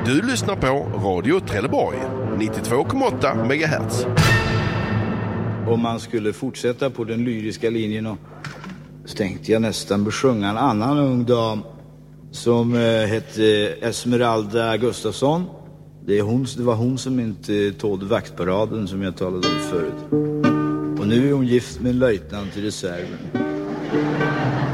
Du lyssnar på Radio Trelleborg, 92,8 MHz. Om man skulle fortsätta på den lyriska linjen och så tänkte jag nästan besjunga en annan ung dam som hette Esmeralda Gustafsson. Det var hon som inte tålde vaktparaden som jag talade om förut. Och nu är hon gift med en löjtnant i reserven.